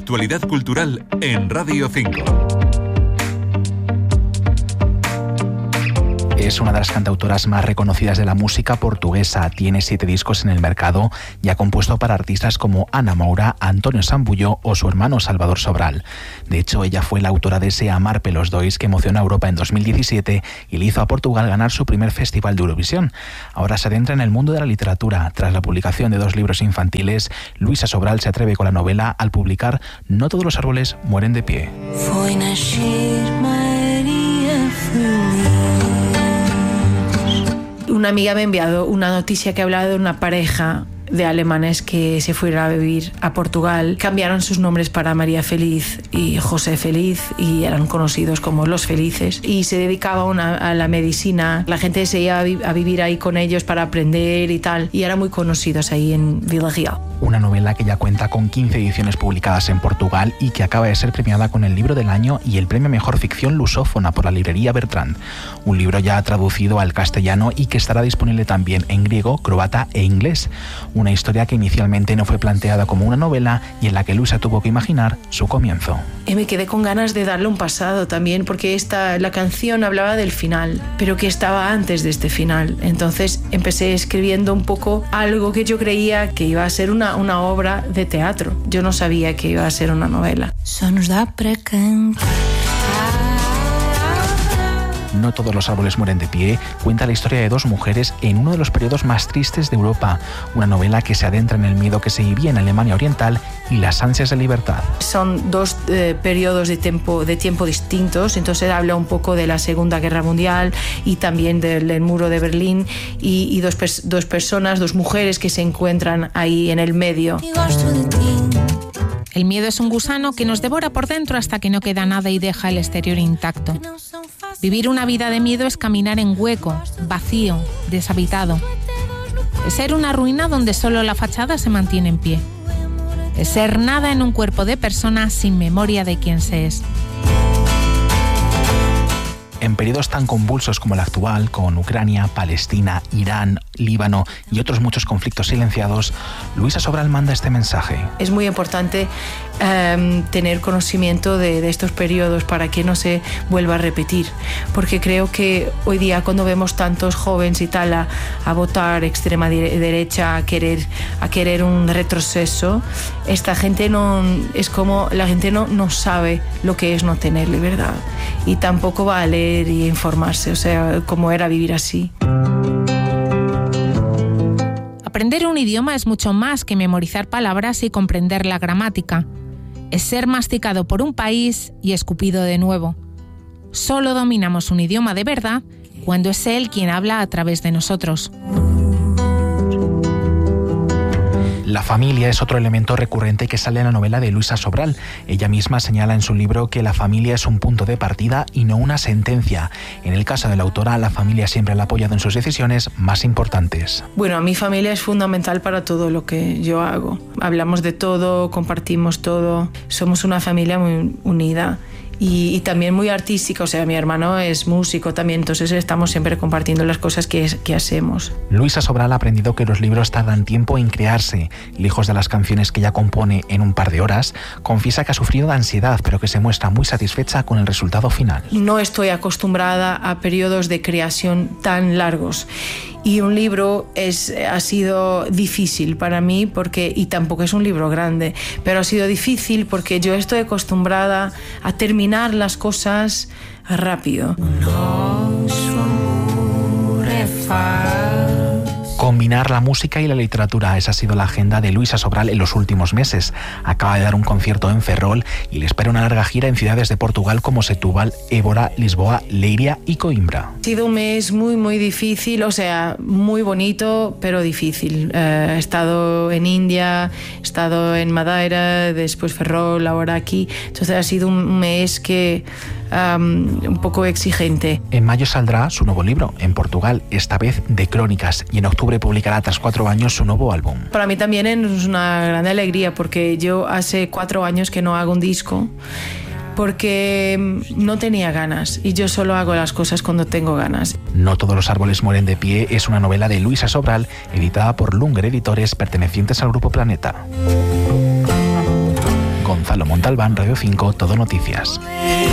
actualidad cultural en Radio 5. Es una de las cantautoras más reconocidas de la música portuguesa. Tiene 7 discos en el mercado y ha compuesto para artistas como Ana Moura, Antonio Sambuyo o su hermano Salvador Sobral. De hecho, ella fue la autora de ese Amar pelos dois que emocionó a Europa en 2017 y le hizo a Portugal ganar su primer festival de Eurovisión. Ahora se adentra en el mundo de la literatura. Tras la publicación de 2 libros infantiles, Luísa Sobral se atreve con la novela al publicar No todos los árboles mueren de pie. Foi nascer María Feliz. Una amiga me ha enviado una noticia que hablaba de una pareja de alemanes que se fueron a vivir a Portugal. Cambiaron sus nombres para María Feliz y José Feliz y eran conocidos como Los Felices. Y se dedicaban a la medicina. La gente se iba a vivir ahí con ellos para aprender y tal. Y eran muy conocidos ahí en Vila Real. Una novela que ya cuenta con 15 ediciones publicadas en Portugal y que acaba de ser premiada con el Libro del Año y el premio a Mejor Ficción Lusófona por la librería Bertrand. Un libro ya traducido al castellano y que estará disponible también en griego, croata e inglés. Una historia que inicialmente no fue planteada como una novela y en la que Luísa tuvo que imaginar su comienzo. Y me quedé con ganas de darle un pasado también, porque la canción hablaba del final, pero que estaba antes de este final. Entonces empecé escribiendo un poco algo que yo creía que iba a ser una obra de teatro. Yo no sabía que iba a ser una novela. Só nos dá para cantar. No todos los árboles mueren de pie cuenta la historia de 2 mujeres en uno de los periodos más tristes de Europa. Una novela que se adentra en el miedo que se vivía en Alemania Oriental y las ansias de libertad. Son 2 periodos de tiempo distintos, entonces habla un poco de la Segunda Guerra Mundial y también del muro de Berlín y dos personas, 2 mujeres que se encuentran ahí en el medio. El miedo es un gusano que nos devora por dentro hasta que no queda nada y deja el exterior intacto. Vivir una vida de miedo es caminar en hueco, vacío, deshabitado. Es ser una ruina donde solo la fachada se mantiene en pie. Es ser nada en un cuerpo de persona sin memoria de quién se es. En periodos tan convulsos como el actual, con Ucrania, Palestina, Irán, Líbano y otros muchos conflictos silenciados, Luísa Sobral manda este mensaje. Es muy importante tener conocimiento de estos periodos para que no se vuelva a repetir, porque creo que hoy día cuando vemos tantos jóvenes y tal a votar extrema derecha, a querer un retroceso, esta gente es como la gente no sabe lo que es no tener libertad y tampoco va a leer y informarse, o sea, cómo era vivir así. Aprender un idioma es mucho más que memorizar palabras y comprender la gramática. Es ser masticado por un país y escupido de nuevo. Solo dominamos un idioma de verdad cuando es él quien habla a través de nosotros. La familia es otro elemento recurrente que sale en la novela de Luísa Sobral. Ella misma señala en su libro que la familia es un punto de partida y no una sentencia. En el caso de la autora, la familia siempre la ha apoyado en sus decisiones más importantes. Bueno, mi familia es fundamental para todo lo que yo hago. Hablamos de todo, compartimos todo. Somos una familia muy unida. Y también muy artística, o sea, mi hermano es músico también, entonces estamos siempre compartiendo las cosas que hacemos. Luísa Sobral ha aprendido que los libros tardan tiempo en crearse. Lejos de las canciones que ella compone en un par de horas, confiesa que ha sufrido de ansiedad, pero que se muestra muy satisfecha con el resultado final. No estoy acostumbrada a periodos de creación tan largos. Y un libro ha sido difícil para mí y tampoco es un libro grande, pero ha sido difícil porque yo estoy acostumbrada a terminar las cosas rápido. Combinar la música y la literatura, esa ha sido la agenda de Luísa Sobral en los últimos meses. Acaba de dar un concierto en Ferrol y le espera una larga gira en ciudades de Portugal como Setúbal, Évora, Lisboa, Leiria y Coimbra. Ha sido un mes muy, muy difícil, o sea, muy bonito, pero difícil. He estado en India, he estado en Madeira, después Ferrol, ahora aquí. Entonces ha sido un mes que un poco exigente. En mayo saldrá su nuevo libro, en Portugal, esta vez de crónicas, y en octubre publicará tras 4 años su nuevo álbum. Para mí también es una gran alegría porque yo hace 4 años que no hago un disco porque no tenía ganas y yo solo hago las cosas cuando tengo ganas. No todos los árboles mueren de pie es una novela de Luísa Sobral editada por Lunger Editores pertenecientes al Grupo Planeta. Gonzalo Montalbán, Radio 5, Todo Noticias.